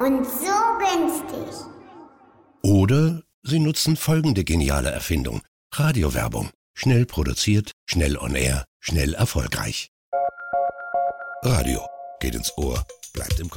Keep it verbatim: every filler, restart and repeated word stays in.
und so günstig. Oder Sie nutzen folgende geniale Erfindung. Radiowerbung. Schnell produziert, schnell on air, schnell erfolgreich. Radio geht ins Ohr, bleibt im Kopf.